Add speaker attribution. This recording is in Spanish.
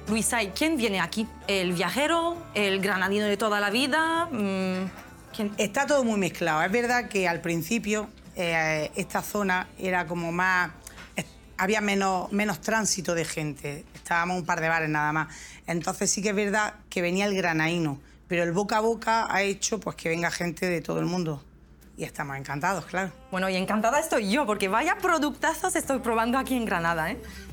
Speaker 1: Luisa, ¿y quién viene aquí? ¿El viajero? ¿El granadino de toda la vida? ¿Quién?
Speaker 2: Está todo muy mezclado. Es verdad que al principio esta zona era como más... había menos tránsito de gente. Estábamos un par de bares nada más. Entonces sí que es verdad que venía el granadino, pero el boca a boca ha hecho pues, que venga gente de todo el mundo. Y estamos encantados, claro.
Speaker 1: Bueno, y encantada estoy yo, porque vaya productazos estoy probando aquí en Granada, ¿eh?